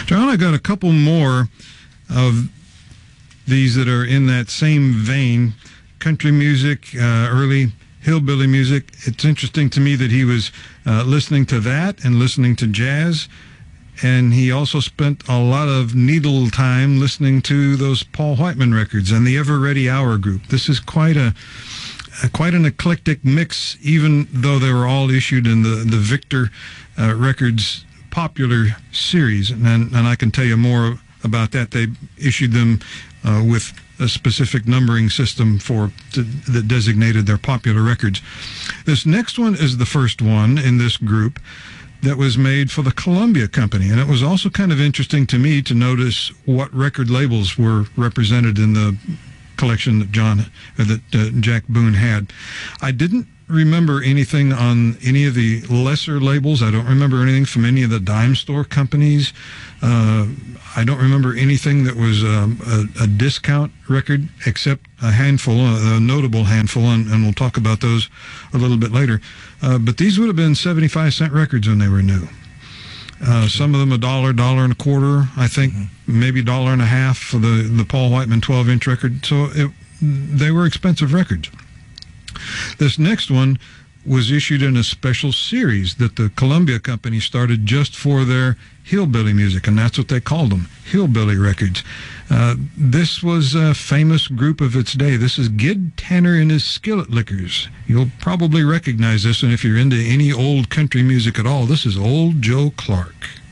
John, I got a couple more of these that are in that same vein. Country music, early hillbilly music. It's interesting to me that he was listening to that and listening to jazz. And he also spent a lot of needle time listening to those Paul Whiteman records and the Ever Ready Hour group. This is quite an eclectic mix, even though they were all issued in the Victor Records popular series. And I can tell you more about that. They issued them with a specific numbering system that designated their popular records. This next one is the first one in this group that was made for the Columbia Company. And it was also kind of interesting to me to notice what record labels were represented in the collection that Jack Boone had. I didn't remember anything on any of the lesser labels. I don't remember anything from any of the dime store companies. I don't remember anything that was a discount record, except a handful, a notable handful, and we'll talk about those a little bit later. But these would have been 75-cent records when they were new. Some of them $1, and a quarter, I think, maybe $1.50 for the Paul Whiteman 12-inch record. So they were expensive records. This next one was issued in a special series that the Columbia Company started just for their hillbilly music, and that's what they called them, hillbilly records. This was a famous group of its day. This is Gid Tanner and his Skillet Lickers. You'll probably recognize this, and if you're into any old country music at all, this is Old Joe Clark.